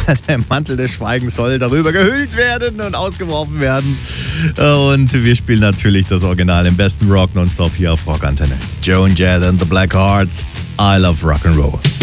Der Mantel des Schweigens soll darüber gehüllt werden und ausgeworfen werden. Und wir spielen natürlich das Original im besten Rock nonstop hier auf Rockantenne. Joan Jett and the Blackhearts, I Love Rock'n'Roll.